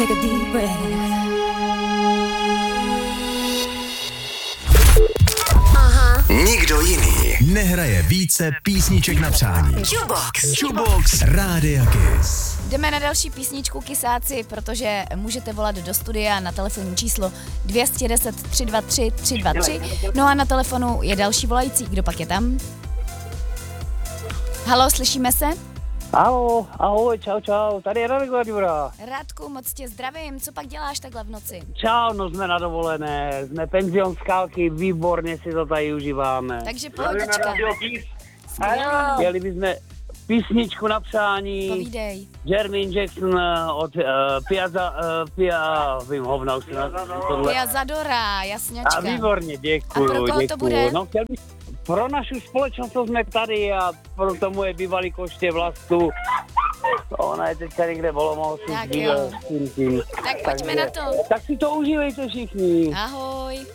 Take a deep breath. Nikdo jiný nehraje více písniček na přání. Jukebox Rádia Kiss. Jdeme na další písničku, kysáci, protože můžete volat do studia na telefonní číslo 210 323 323. No a na telefonu je další volající. Kdo pak je tam? Halo, slyšíme se? Ahoj, čau, tady je Radek Ladura. Radku, moc tě zdravím, co pak děláš takhle v noci? Čau, no jsme na dovolené, jsme penzion Skalky, výborně si to tady užíváme. Takže pohodička. Chtěli bychom písničku na přání. Povídej. Jermaine Jackson od vím hovna už tohle. Pia Zadora, jasňačka. A výborně, děkuju. A pro koho to bude? No, chtěl bych pro naši společnost, co jsme tady a pro to moje bývalý koště Vlastu. Ona je teďka někde v Olomouci. Tak jo. Tak pojďme na to. Tak si to užívejte všichni. Ahoj.